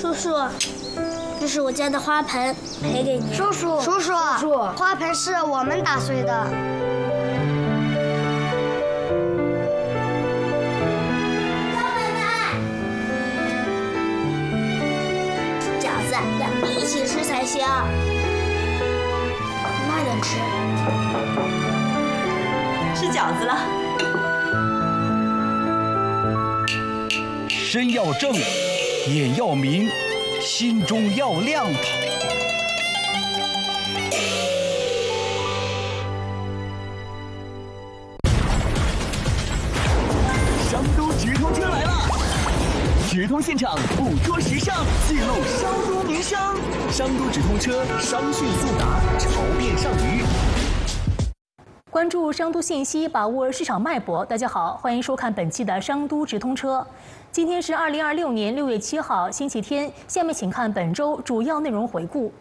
叔叔，这是我家的花盆，赔给您。 叔叔，花盆是我们打碎的。 饺子要一起吃才行，慢点吃。 吃饺子了。 身要正，眼要明，心中要亮堂。 商都直通车来了，直通现场捕捉时尚，记录商都名声。商都直通车，商讯速达，潮变上鱼。 关注商都信息，把握市场脉搏。大家好，欢迎收看本期的商都直通车。今天是2026年6月7号，星期天。下面请看本周主要内容回顾。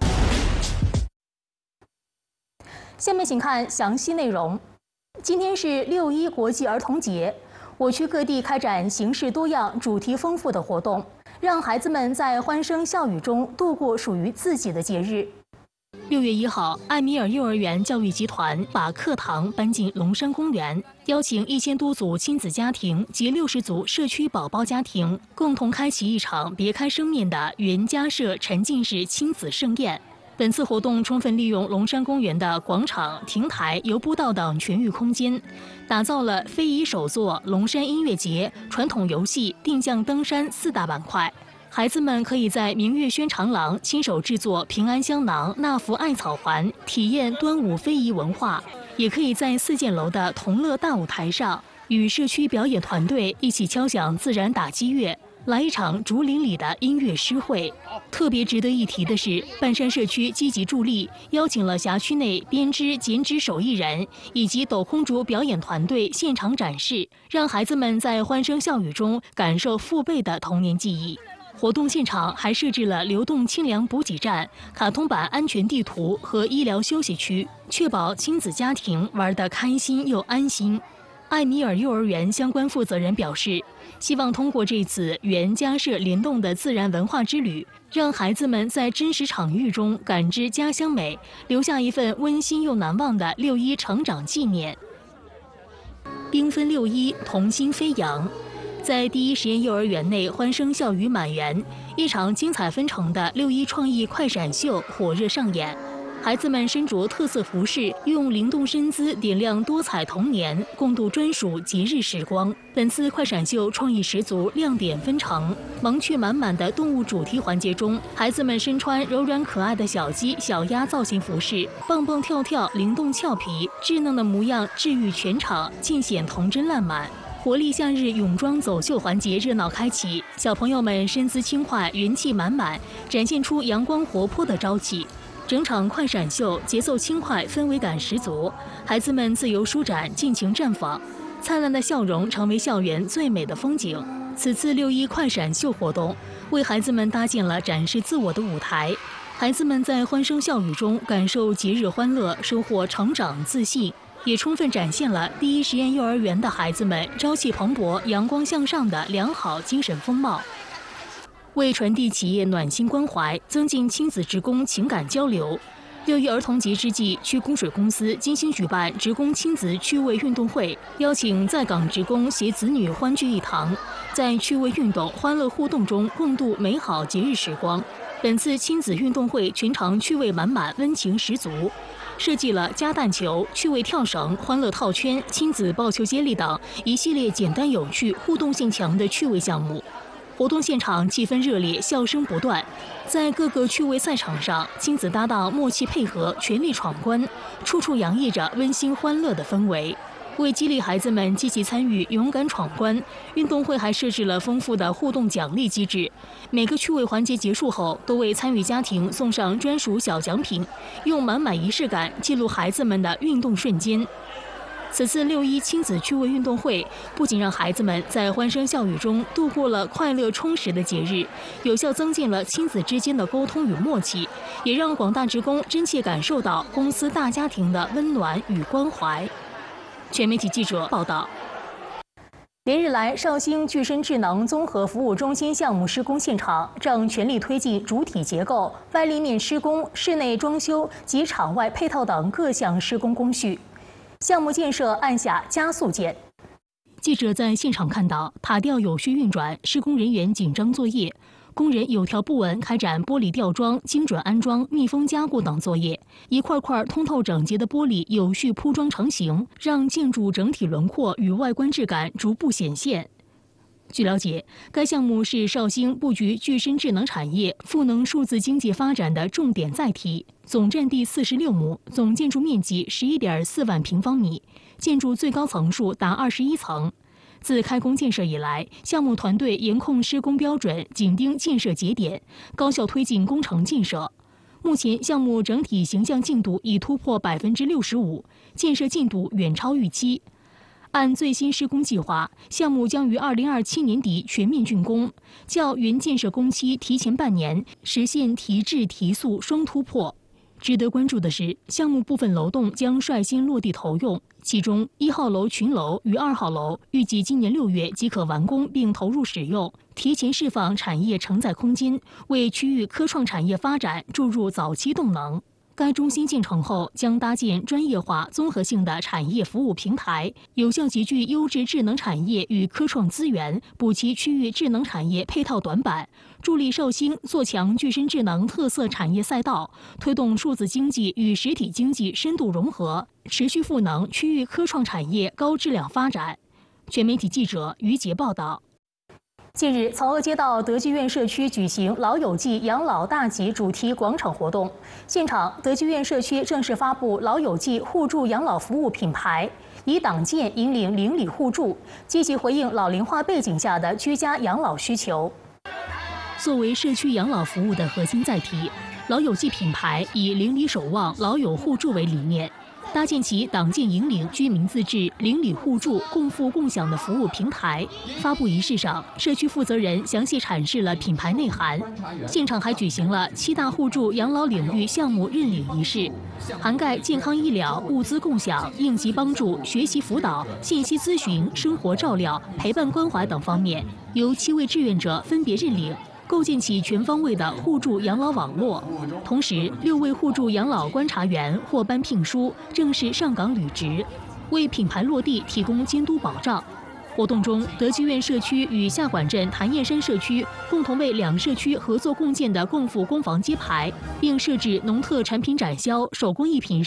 下面请看详细内容。今天是6·1国际儿童节，我区各地开展形式多样、主题丰富的活动，让孩子们在欢声笑语中度过属于自己的节日。6月1号，艾米尔幼儿园教育集团把课堂搬进龙山公园，邀请1000多组亲子家庭及60组社区宝宝家庭，共同开启一场别开生面的原家社沉浸式亲子盛宴。本次活动充分利用龙山公园的广场、亭台、游步道等全域空间，打造了非遗手作、龙山音乐节、传统游戏、定向登山4大板块。孩子们可以在明月轩长廊亲手制作平安香囊、纳福艾草环，体验端午非遗文化；也可以在4件楼的同乐大舞台上，与社区表演团队一起敲响自然打击乐，来一场竹林里的音乐诗会。特别值得一提的是，半山社区积极助力，邀请了辖区内编织、剪纸手艺人以及抖空竹表演团队现场展示，让孩子们在欢声笑语中感受父辈的童年记忆。活动现场还设置了流动清凉补给站、卡通版安全地图和医疗休息区，确保亲子家庭玩得开心又安心。艾米尔幼儿园相关负责人表示，希望通过这次原家社联动的自然文化之旅，让孩子们在真实场域中感知家乡美，留下一份温馨又难忘的6·1成长纪念。缤纷6·1，童心飞扬。在第一实验幼儿园内欢声笑语满园，一场精彩纷呈的6·1创意快闪秀火热上演。孩子们身着特色服饰，用灵动身姿点亮多彩童年，共度专属节日时光。本次快闪秀创意十足，亮点纷呈。萌趣满满的动物主题环节中，孩子们身穿柔软可爱的小鸡、小鸭造型服饰，蹦蹦跳跳，灵动俏皮，稚嫩的模样治愈全场，尽显童真烂漫。活力夏日泳装走秀环节热闹开启，小朋友们身姿轻快，元气满满，展现出阳光活泼的朝气。整场快闪秀节奏轻快，氛围感十足，孩子们自由舒展，尽情绽放，灿烂的笑容成为校园最美的风景。此次6·1快闪秀活动为孩子们搭建了展示自我的舞台，孩子们在欢声笑语中感受节日欢乐，收获成长自信。也充分展现了第一实验幼儿园的孩子们朝气蓬勃、阳光向上的良好精神风貌。为传递企业暖心关怀，增进亲子职工情感交流，6·1儿童节之际，区供水公司精心举办职工亲子趣味运动会，邀请在岗职工携子女欢聚一堂，在趣味运动、欢乐互动中共度美好节日时光。本次亲子运动会全场趣味满满，温情十足。设计了夹弹球、趣味跳绳、欢乐套圈、亲子抱球接力等一系列简单有趣、互动性强的趣味项目。活动现场气氛热烈，笑声不断。在各个趣味赛场上，亲子搭档默契配合，全力闯关，处处洋溢着温馨欢乐的氛围。为激励孩子们积极参与、勇敢闯关，运动会还设置了丰富的互动奖励机制。每个趣味环节结束后，都为参与家庭送上专属小奖品，用满满仪式感记录孩子们的运动瞬间。此次6·1亲子趣味运动会不仅让孩子们在欢声笑语中度过了快乐充实的节日，有效增进了亲子之间的沟通与默契，也让广大职工真切感受到公司大家庭的温暖与关怀。全媒体记者报道。 连日来，绍兴具身智能综合服务中心项目施工现场正全力推进主体结构、外立面施工、室内装修及场外配套等各项施工工序，项目建设按下加速键。记者在现场看到，塔吊有序运转，施工人员紧张作业。 工人有条不紊开展玻璃吊装、精准安装、密封加固等作业，一块块通透整洁的玻璃有序铺装成型，让建筑整体轮廓与外观质感逐步显现。据了解，该项目是绍兴布局具身智能产业、赋能数字经济发展的重点载体，总占地46亩，总建筑面积11.4万平方米，建筑最高层数达21层。 自开工建设以来，项目团队严控施工标准，紧盯建设节点，高效推进工程建设。目前，项目整体形象进度已突破65%，建设进度远超预期。按最新施工计划，项目将于2027年底全面竣工，较原建设工期提前半年，实现提质提速双突破。 值得关注的是，项目部分楼栋将率先落地投用，其中1号楼群楼与2号楼预计今年6月即可完工并投入使用，提前释放产业承载空间，为区域科创产业发展注入早期动能。 该中心建成后，将搭建专业化、综合性的产业服务平台，有效集聚优质智能产业与科创资源，补齐区域智能产业配套短板，助力绍兴做强具身智能特色产业赛道，推动数字经济与实体经济深度融合，持续赋能区域科创产业高质量发展。全媒体记者于杰报道。 近日，曹娥街道德聚院社区举行“老友记”养老大集主题广场活动，现场德聚院社区正式发布“老友记”互助养老服务品牌，以党建引领邻里互助，积极回应老龄化背景下的居家养老需求。作为社区养老服务的核心载体，“老友记”品牌以邻里守望、老友互助为理念。 搭建起党建引领、居民自治、邻里互助、共富共享的服务平台。发布仪式上，社区负责人详细阐释了品牌内涵。现场还举行了7大互助养老领域项目认领仪式，涵盖健康医疗、物资共享、应急帮助、学习辅导、信息咨询、生活照料、陪伴关怀等方面，由7位志愿者分别认领。 构建起全方位的互助养老网络，同时6位互助养老观察员获颁聘书，正式上岗履职，为品牌落地提供监督保障。活动中，德聚院社区与下管镇谭燕山社区共同为2社区合作共建的共富工房揭牌，并设置农特产品展销、手工艺品